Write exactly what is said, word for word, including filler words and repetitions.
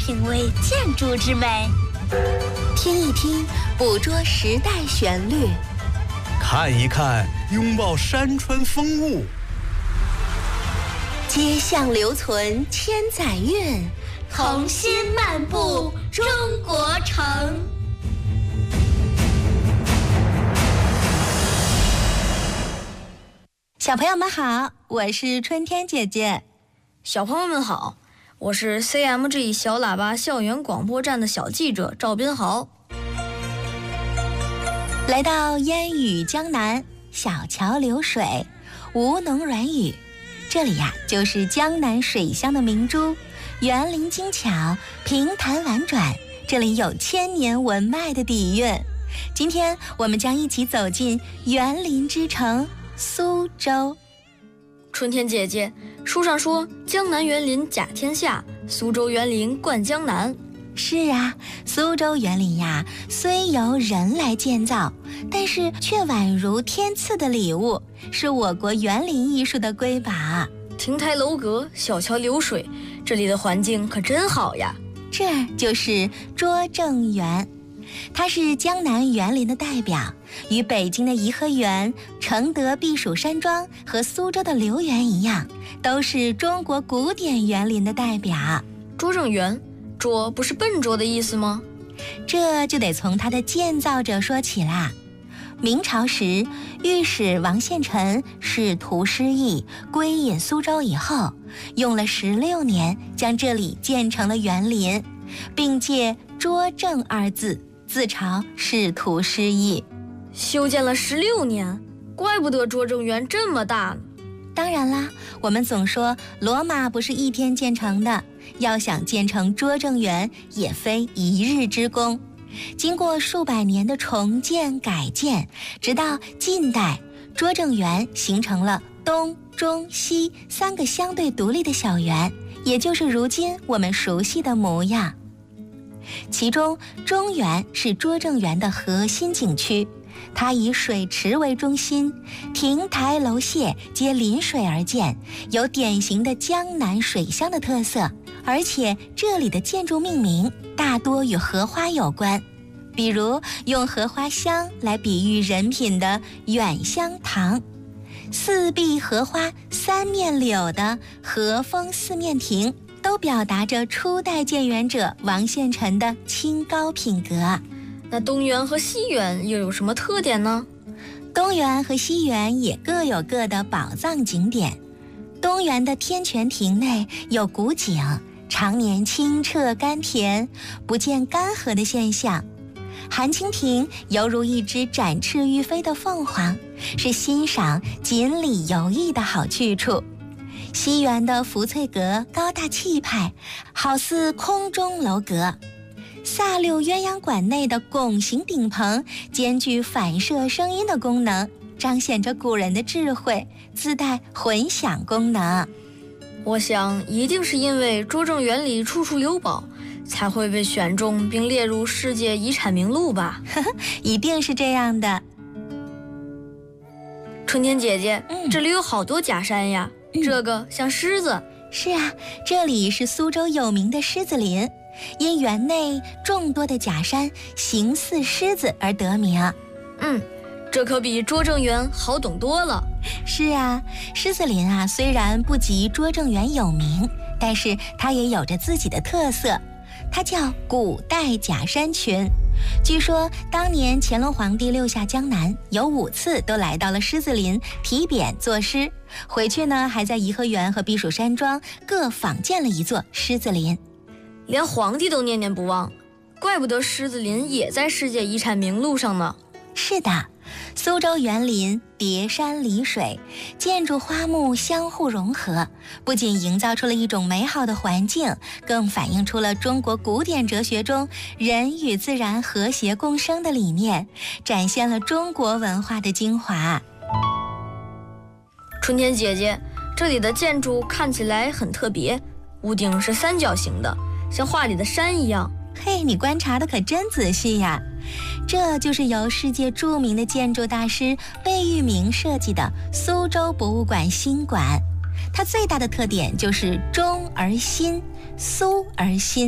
品味建筑之美， 听一听，捕捉时代旋律； 看一看，拥抱山川风物； 街巷留存千载韵， 同心漫步中国城。 小朋友们好，我是春天姐姐。 小朋友们好，我是 C M G 小喇叭校园广播站的小记者赵斌豪。 来到烟雨江南，小桥流水，吴侬软语，这里呀、啊、就是江南水乡的明珠，园林精巧，平潭婉转，这里有千年文脉的底蕴。今天我们将一起走进园林之城苏州。 春天姐姐，书上说江南园林甲天下，苏州园林冠江南。 是啊，苏州园林呀，虽由人来建造，但是却宛如天赐的礼物，是我国园林艺术的瑰宝。 亭台楼阁，小桥流水，这里的环境可真好呀。 这儿就是拙政园，它是江南园林的代表，与北京的颐和园、承德避暑山庄和苏州的留园一样，都是中国古典园林的代表。 拙政园，拙不是笨拙的意思吗？ 这就得从它的建造者说起啦。明朝时，御史王献臣仕途失意，归隐苏州以后，用了十六年将这里建成了园林，并借拙政二字自嘲仕途失意。 修建了十六年，怪不得拙政园这么大呢。 当然啦，我们总说罗马不是一天建成的，要想建成拙政园也非一日之功。经过数百年的重建改建，直到近代，拙政园形成了东、中、西三个相对独立的小园，也就是如今我们熟悉的模样。其中中园是拙政园的核心景区，它以水池为中心，亭台楼榭皆临水而建，有典型的江南水乡的特色，而且这里的建筑命名大多与荷花有关，比如用荷花香来比喻人品的远香堂，四壁荷花三面柳的和风四面亭，都表达着初代建园者王献臣的清高品格。 那东园和西园又有什么特点呢？ 东园和西园也各有各的宝藏景点。东园的天泉亭内有古井，常年清澈甘甜，不见干涸的现象。寒清亭犹如一只展翅欲飞的凤凰，是欣赏锦鲤游弋的好去处。西园的福翠阁高大气派，好似空中楼阁。萨六鸳鸯馆内的拱形顶棚兼具反射声音的功能，彰显着古人的智慧，自带混响功能。 我想一定是因为拙政园里处处有宝，才会被选中并列入世界遗产名录吧。 一定是这样的。 春天姐姐、 嗯、 这里有好多假山呀、嗯、这个像狮子。 是啊，这里是苏州有名的狮子林，因园内众多的假山形似狮子而得名。 嗯，这可比拙政园好懂多了。 是啊，狮子林啊，虽然不及拙政园有名，但是它也有着自己的特色，它叫古代假山群。据说当年乾隆皇帝六下江南，有五次都来到了狮子林题匾作诗，回去呢还在颐和园和避暑山庄各仿建了一座狮子林。 连皇帝都念念不忘，怪不得狮子林也在世界遗产名录上呢。 是的，苏州园林叠山离水，建筑花木相互融合，不仅营造出了一种美好的环境，更反映出了中国古典哲学中人与自然和谐共生的理念，展现了中国文化的精华。 春天姐姐，这里的建筑看起来很特别，屋顶是三角形的，像画里的山一样。 嘿，你观察的可真仔细呀！这就是由世界著名的建筑大师贝聿铭设计的苏州博物馆新馆，它最大的特点就是中而新，苏而新。